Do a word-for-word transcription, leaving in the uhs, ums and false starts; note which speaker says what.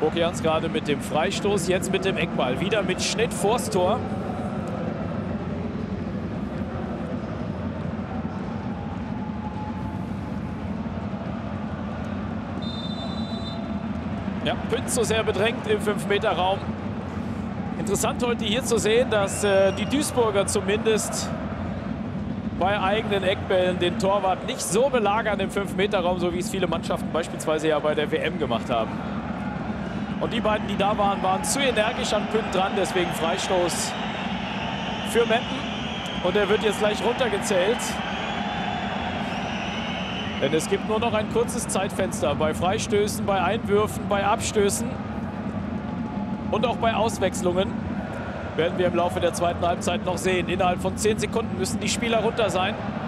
Speaker 1: Bokians gerade mit dem Freistoß, jetzt mit dem Eckball. Wieder mit Schnitt vors Tor. Ja, Pütz so sehr bedrängt im fünf Meter Raum. Interessant heute hier zu sehen, dass äh, die Duisburger zumindest bei eigenen Eckbällen den Torwart nicht so belagern im fünf Meter Raum, so wie es viele Mannschaften beispielsweise ja bei der W M gemacht haben. Und die beiden, die da waren, waren zu energisch an Pütz dran, deswegen Freistoß für Meppen. Und er wird jetzt gleich runtergezählt. Denn es gibt nur noch ein kurzes Zeitfenster bei Freistößen, bei Einwürfen, bei Abstößen und auch bei Auswechslungen. Werden wir im Laufe der zweiten Halbzeit noch sehen. Innerhalb von zehn Sekunden müssen die Spieler runter sein.